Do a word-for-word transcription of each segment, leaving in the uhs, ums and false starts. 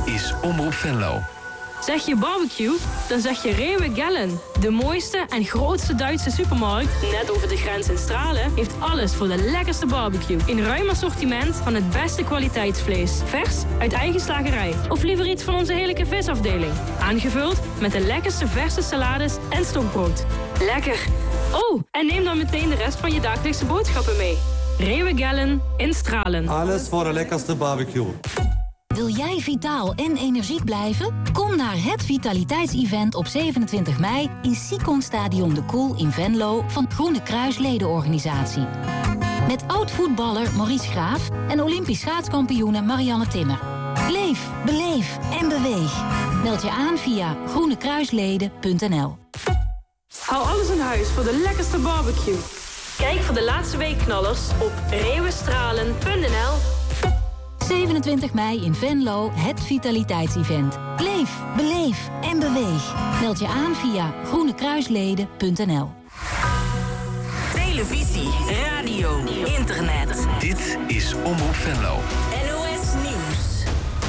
is Omroep Venlo. Zeg je barbecue, dan zeg je Rewe Gellen. De mooiste en grootste Duitse supermarkt, net over de grens in Stralen, heeft alles voor de lekkerste barbecue. In ruim assortiment van het beste kwaliteitsvlees. Vers uit eigen slagerij. Of liever iets van onze heerlijke visafdeling. Aangevuld met de lekkerste verse salades en stokbrood. Lekker! Oh, en neem dan meteen de rest van je dagelijkse boodschappen mee. Rewe Gellen in Stralen. Alles voor de lekkerste barbecue. Wil jij vitaal en energiek blijven? Kom naar het vitaliteitsevent op zevenentwintig mei in Sicon Stadion de Koel in Venlo van Groene Kruis ledenorganisatie. Met oud-voetballer Maurice Graaf en Olympisch schaatskampioene Marianne Timmer. Leef, beleef en beweeg. Meld je aan via groenekruisleden punt n l. Hou alles in huis voor de lekkerste barbecue. Kijk voor de laatste weekknallers op reeuwenstralen punt n l. zevenentwintig mei in Venlo, het vitaliteitsevent. Leef, beleef en beweeg. Meld je aan via groenekruisleden punt n l. Televisie, radio, internet. Dit is Omroep Venlo. N O S Nieuws.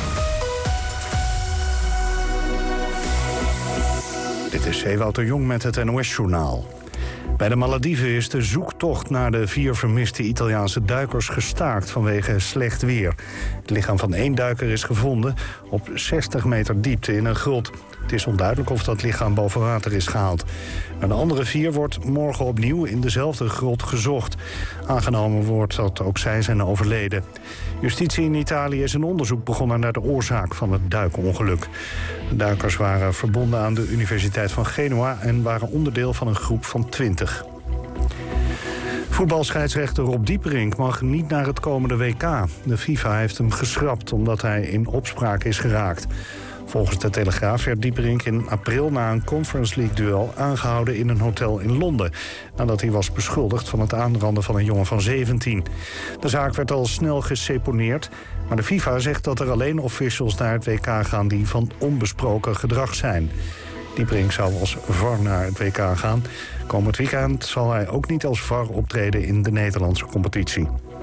Dit is Ewout de Jong met het N O S-journaal. Bij de Malediven is de zoektocht naar de vier vermiste Italiaanse duikers gestaakt vanwege slecht weer. Het lichaam van één duiker is gevonden op zestig meter diepte in een grot. Het is onduidelijk of dat lichaam boven water is gehaald. Maar de andere vier wordt morgen opnieuw in dezelfde grot gezocht. Aangenomen wordt dat ook zij zijn overleden. Justitie in Italië is een onderzoek begonnen naar de oorzaak van het duikongeluk. De duikers waren verbonden aan de Universiteit van Genua en waren onderdeel van een groep van twintig. Voetbalscheidsrechter Rob Dieperink mag niet naar het komende W K. De FIFA heeft hem geschrapt omdat hij in opspraak is geraakt. Volgens de Telegraaf werd Dieperink in april na een Conference League-duel aangehouden in een hotel in Londen, nadat hij was beschuldigd van het aanranden van een jongen van zeventien. De zaak werd al snel geseponeerd, maar de FIFA zegt dat er alleen officials naar het W K gaan die van onbesproken gedrag zijn. Dieperink zou als V A R naar het W K gaan. Komend weekend zal hij ook niet als V A R optreden in de Nederlandse competitie.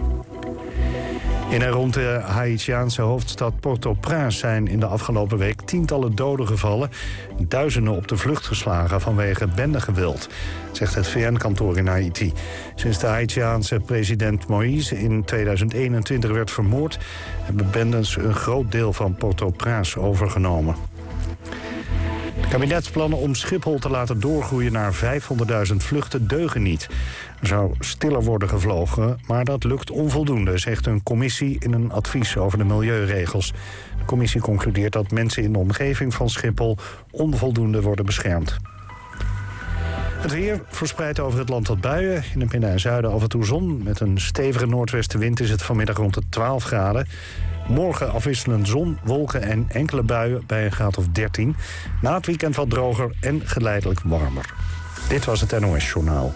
In en rond de Haïtiaanse hoofdstad Port-au-Prince zijn in de afgelopen week tientallen doden gevallen, duizenden op de vlucht geslagen vanwege bendegeweld, zegt het V N-kantoor in Haïti. Sinds de Haïtiaanse president Moïse in tweeduizend eenentwintig werd vermoord, hebben bendes een groot deel van Port-au-Prince overgenomen. De kabinetsplannen om Schiphol te laten doorgroeien naar vijfhonderdduizend vluchten deugen niet. Er zou stiller worden gevlogen, maar dat lukt onvoldoende, zegt een commissie in een advies over de milieuregels. De commissie concludeert dat mensen in de omgeving van Schiphol onvoldoende worden beschermd. Het weer verspreidt over het land wat buien. In het midden en zuiden af en toe zon. Met een stevige noordwestenwind is het vanmiddag rond de twaalf graden. Morgen afwisselend zon, wolken en enkele buien bij een graad of dertien. Na het weekend wat droger en geleidelijk warmer. Dit was het N O S-journaal.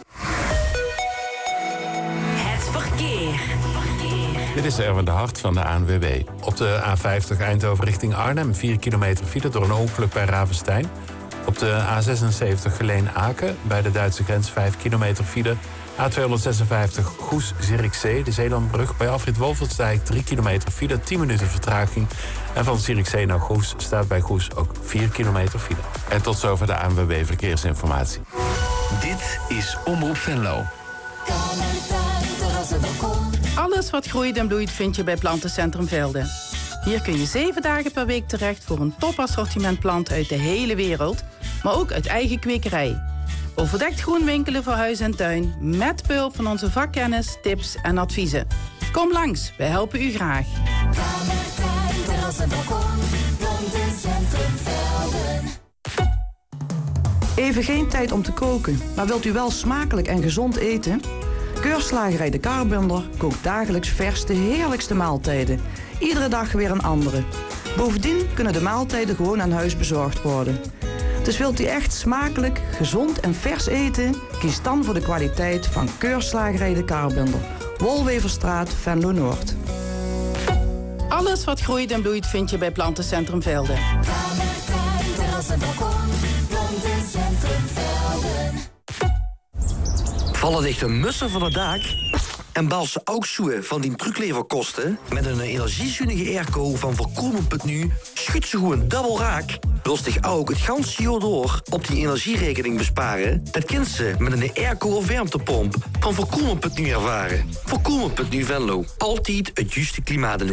Het verkeer. Dit is Erwin de Hart van de A N W B. Op de A vijftig Eindhoven richting Arnhem vier kilometer file door een ongeluk bij Ravenstein. Op de A zesenzeventig Geleen-Aken bij de Duitse grens vijf kilometer file. A tweehonderdzesenvijftig Goes-Zierikzee, de Zeelandbrug bij afrit Wolfertsdijk drie kilometer file, tien minuten vertraging. En van Zierikzee naar Goes staat bij Goes ook vier kilometer file. En tot zover de A N W B Verkeersinformatie. Dit is Omroep Venlo. Alles wat groeit en bloeit vind je bij Plantencentrum Velden. Hier kun je zeven dagen per week terecht voor een topassortiment planten uit de hele wereld, maar ook uit eigen kwekerij. Overdekt groen winkelen voor huis en tuin, met behulp van onze vakkennis, tips en adviezen. Kom langs, wij helpen u graag. Even geen tijd om te koken, maar wilt u wel smakelijk en gezond eten? Keurslagerij De Karbunner kookt dagelijks vers de heerlijkste maaltijden. Iedere dag weer een andere. Bovendien kunnen de maaltijden gewoon aan huis bezorgd worden. Dus wilt u echt smakelijk, gezond en vers eten? Kies dan voor de kwaliteit van Keurslagerij De Karbunner. Wolweverstraat, Venlo Noord. Alles wat groeit en bloeit vind je bij Plantencentrum Velden. Vallen dichte mussen van het dak? En bals ze ook zoeken van die terugleverkosten? Met een energiezuinige airco van Voorkomen punt n u schudt ze gewoon dubbel raak. Wil zich ook het ganse jaar door op die energierekening besparen? Dat kunt ze met een airco of warmtepomp van Voorkomen punt n u ervaren. Voorkomen punt n u Venlo. Altijd het juiste klimaat in